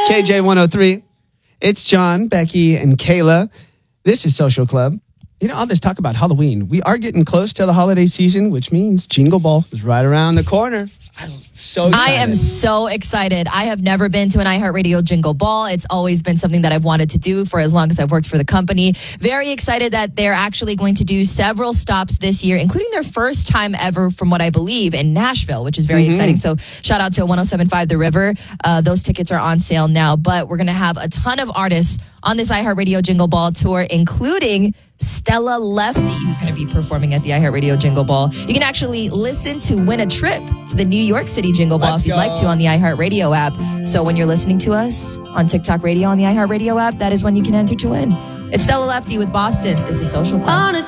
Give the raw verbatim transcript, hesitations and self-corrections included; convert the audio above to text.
K J one oh three. It's John, Becky, and Kayla. This is Social Club. You know, all this talk about Halloween. We are getting close to the holiday season, which means Jingle Ball is right around the corner. I'm so excited. I am so excited. I have never been to an iHeartRadio Jingle Ball. It's always been something that I've wanted to do for as long as I've worked for the company. Very excited that they're actually going to do several stops this year, including their first time ever, from what I believe, in Nashville, which is very mm-hmm. exciting. So shout out to one oh seven point five The River. Uh, those tickets are on sale now, but we're going to have a ton of artists on this iHeartRadio Jingle Ball tour, including Stella Lefty, who's going to be performing at the iHeartRadio Jingle Ball. You can actually listen to win a trip to the New York City Jingle Ball Let's if you'd go. like to on the iHeartRadio app. So when you're listening to us on TikTok Radio on the iHeartRadio app, that is when you can enter to win. It's Stella Lefty with Boston. This is Social Club.